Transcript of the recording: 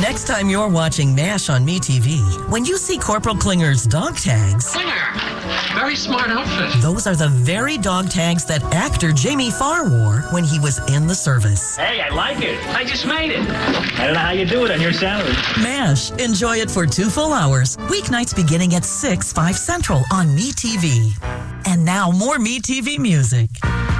Next time you're watching MASH on MeTV, when you see Corporal Klinger's dog tags... Klinger! Very smart outfit. Those are the very dog tags that actor Jamie Farr wore when he was in the service. Hey, I like it. I just made it. I don't know how you do it on your salary. MASH. Enjoy it for 2 full hours. Weeknights beginning at 6, 5 Central on MeTV. And now more MeTV music.